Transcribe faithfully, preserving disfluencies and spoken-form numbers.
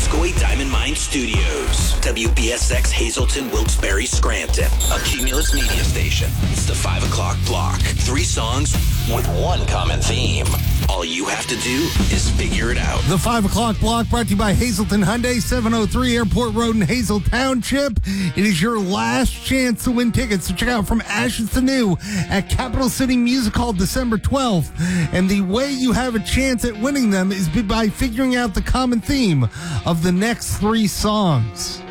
Muscogee Diamond Mine Studios. W B S X Hazleton, Wilkes-Barre, Scranton. A Cumulus media station. It's the five o'clock block. Three songs with one common theme. All you have to do is figure it out. The five o'clock block brought to you by Hazleton Hyundai, seven oh three Airport Road in Hazel Township. It is your last chance to win tickets. So check out From Ashes to New at Capital City Music Hall December twelfth. And the way you have a chance at winning them is by figuring out the common theme of the next three songs.